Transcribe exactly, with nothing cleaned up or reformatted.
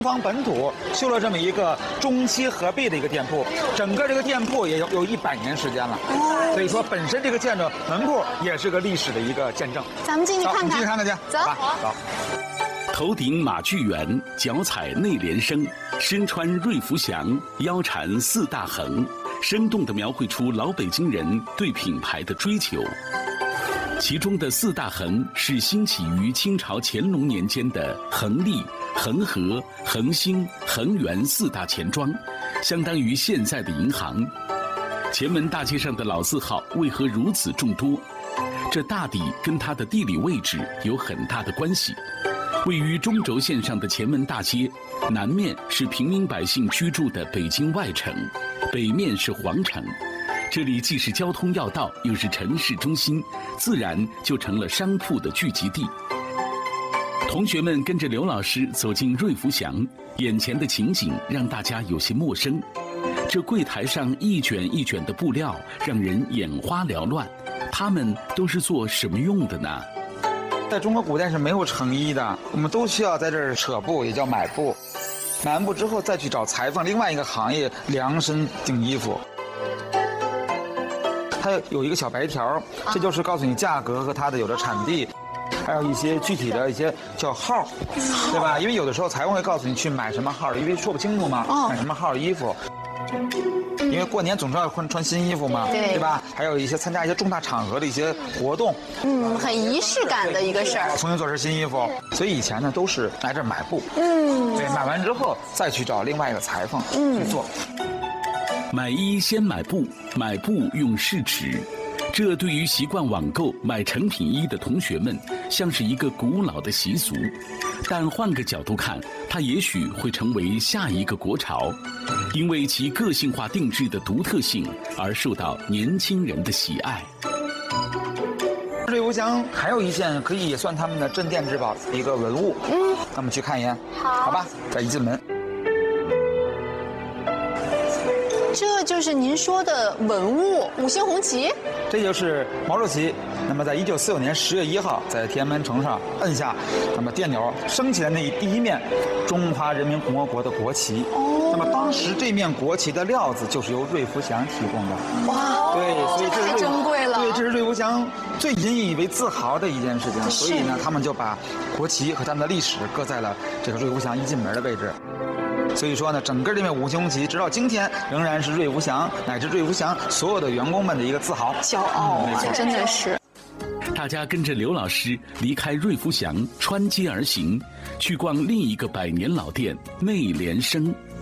方本土修了这么一个中西合璧的一个店铺，整个这个店铺也有有一百年时间了，所以说本身这个建筑门铺也是个历史的一个见证。 咱们进去看看， 进去看看去， 走吧，走。 头顶马巨圆，脚踩内联升，身穿瑞福祥，腰缠四大横，生动地描绘出老北京人对品牌的追求。其中的四大横是兴起于清朝乾隆年间的恒利、恒和、恒兴、恒源四大钱庄，相当于现在的银行。前门大街上的老字号为何如此众多？这大抵跟它的地理位置有很大的关系。位于中轴线上的前门大街，南面是平民百姓居住的北京外城，北面是皇城。这里既是交通要道，又是城市中心，自然就成了商铺的聚集地。同学们跟着刘老师走进瑞福祥，眼前的情景让大家有些陌生。这柜台上一卷一卷的布料，让人眼花缭乱。它们都是做什么用的呢？ 在中国古代是没有成衣的，我们都需要在这儿扯布，也叫买布。买完布之后再去找裁缝，另外一个行业量身定衣服。它有一个小白条，这就是告诉你价格和它的有的产地，还有一些具体的一些叫号，对吧？因为有的时候裁缝会告诉你去买什么号，因为说不清楚嘛，买什么号的衣服。因为过年总是要穿穿新衣服嘛， 对对吧？还有一些参加一些重大场合的一些活动， 嗯，很仪式感的一个事儿。 重新做身新衣服，所以以前呢都是来这儿买布，嗯，对，买完之后再去找另外一个裁缝去做。 买衣先买布，买布用试尺。这对于习惯网购买成品衣的同学们，像是一个古老的习俗。但换个角度看，它也许会成为下一个国潮，因为其个性化定制的独特性而受到年轻人的喜爱。 瑞福祥还有一件可以也算他们的镇店之宝，一个文物。嗯，那我们去看一眼，好，好吧？再一进门。 这就是您说的文物五星红旗， 这就是毛主席，那么在一九四九年十月一号在天安门城上摁下，那么电钮升起来那第一面中华人民共和国的国旗。哦，那么当时这面国旗的料子就是由瑞福祥提供的。 哇， 对，所以这太珍贵了。 对，这是瑞福祥最引以为自豪的一件事情。所以呢，他们就把国旗和他们的历史搁在了这个瑞福祥一进门的位置。所以说呢，整个这面五星红旗直到今天仍然是瑞福祥乃至瑞福祥所有的员工们的一个自豪、 骄傲啊，真的是。 大家跟着刘老师离开瑞福祥，穿街而行，去逛另一个百年老店内联升。